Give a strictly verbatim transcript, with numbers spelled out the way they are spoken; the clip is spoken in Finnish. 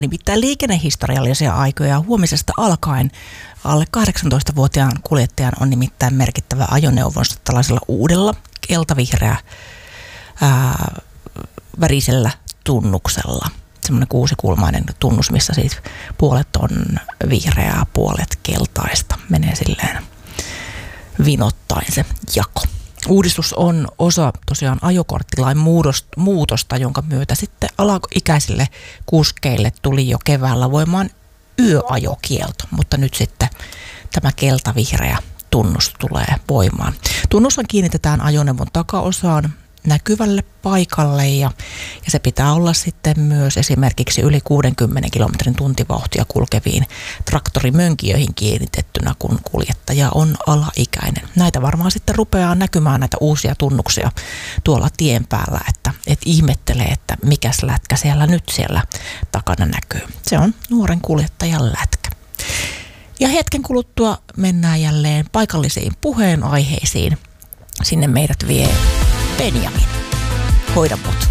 Nimittäin liikennehistoriallisia aikoja huomisesta alkaen alle kahdeksantoistavuotiaan kuljettajan on nimittäin merkittävä ajoneuvonsa tällaisella uudella keltavihreä ää, värisellä tunnuksella. Semmoinen kuusikulmainen tunnus, missä siis puolet on vihreää, puolet keltaista. Menee silleen vinottain se jako. Uudistus on osa tosiaan ajokorttilain muutosta, jonka myötä sitten alaikäisille kuskeille tuli jo keväällä voimaan yöajokielto, mutta nyt sitten tämä keltavihreä tunnus tulee voimaan. Tunnushan kiinnitetään ajoneuvon takaosaan näkyvälle paikalle ja, ja se pitää olla sitten myös esimerkiksi yli kuudenkymmenen kilometrin tuntivauhtia kulkeviin traktorimönkijöihin kiinnitettynä, kun kuljettaja on alaikäinen. Näitä varmaan sitten rupeaa näkymään näitä uusia tunnuksia tuolla tien päällä, että et ihmettelee, että mikäs lätkä siellä nyt siellä takana näkyy. Se on nuoren kuljettajan lätkä. Ja hetken kuluttua mennään jälleen paikallisiin puheenaiheisiin. Sinne meidät vie Benjamin. Hoida mut.